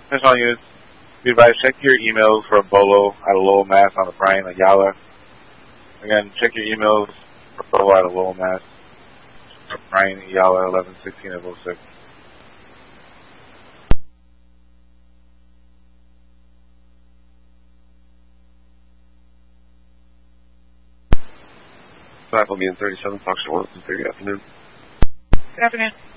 That's all units. Be advised, check your emails for Bolo at a low mass on the Brian Ayala. Again, check your emails for Bolo at a low mass. Brian Ayala, 1116 of 06. Cycle being 37, Fox 1, 30 afternoon. Good afternoon.